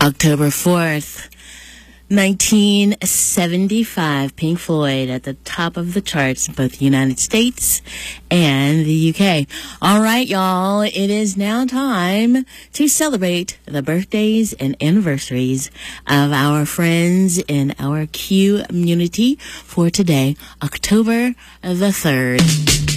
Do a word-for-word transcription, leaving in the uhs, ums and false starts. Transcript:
October fourth, nineteen seventy-five, Pink Floyd at the top of the charts in both the United States and the U K. All right, y'all, it is now time to celebrate the birthdays and anniversaries of our friends in our Q community for today, October the third.